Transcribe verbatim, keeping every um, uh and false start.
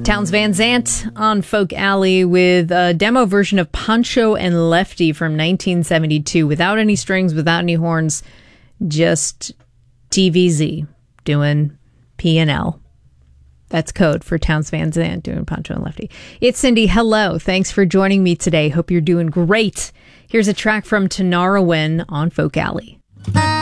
Townes Van Zandt on Folk Alley with a demo version of Pancho and Lefty from nineteen seventy-two without any strings, without any horns, just T V Z doing P and L. That's code for Townes Van Zandt doing Pancho and Lefty. It's Cindy. Hello. Thanks for joining me today. Hope you're doing great. Here's a track from Tanara Wynn on Folk Alley.